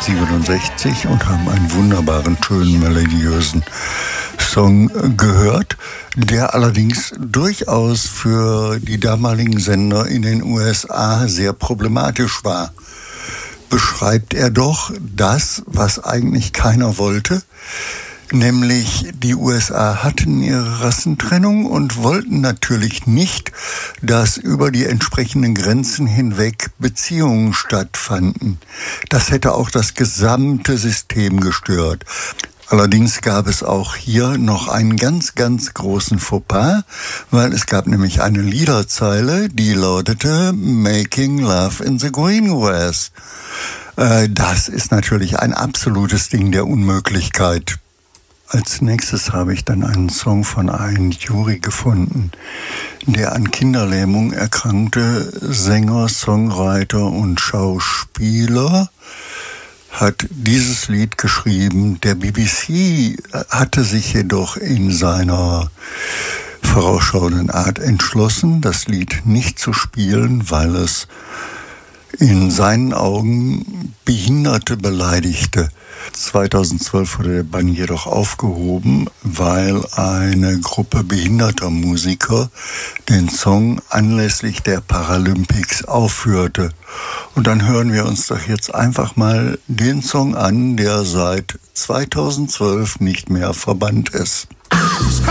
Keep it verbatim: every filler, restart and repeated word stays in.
neunzehnhundertsiebenundsechzig und haben einen wunderbaren, schönen, melodiösen Song gehört, der allerdings durchaus für die damaligen Sender in den U S A sehr problematisch war. Beschreibt er doch das, was eigentlich keiner wollte, nämlich die U S A hatten ihre Rassentrennung und wollten natürlich nicht, dass über die entsprechenden Grenzen hinweg Beziehungen stattfanden. Das hätte auch das gesamte System gestört. Allerdings gab es auch hier noch einen ganz, ganz großen Fauxpas, weil es gab nämlich eine Liederzeile, die lautete Making Love in the Green Grass. Äh, das ist natürlich ein absolutes Ding der Unmöglichkeit. Als nächstes habe ich dann einen Song von Ian Dury gefunden, der an Kinderlähmung erkrankte Sänger, Songwriter und Schauspieler hat dieses Lied geschrieben. Der B B C hatte sich jedoch in seiner vorausschauenden Art entschlossen, das Lied nicht zu spielen, weil es in seinen Augen Behinderte beleidigte. zweitausendzwölf wurde der Bann jedoch aufgehoben, weil eine Gruppe behinderter Musiker den Song anlässlich der Paralympics aufführte. Und dann hören wir uns doch jetzt einfach mal den Song an, der seit zweitausendzwölf nicht mehr verbannt ist.